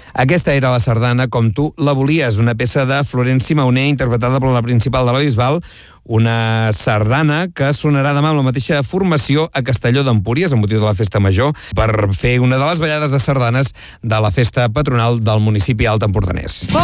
Aquesta era la sardana com tu la volies, una peça de Florenci Mauner interpretada per la principal de la Bisbal, una sardana que sonarà demà amb la mateixa formació a Castelló d'Empúries, amb motiu de la festa major, per fer una de les ballades de sardanes de la festa patronal del municipi alt empordanès.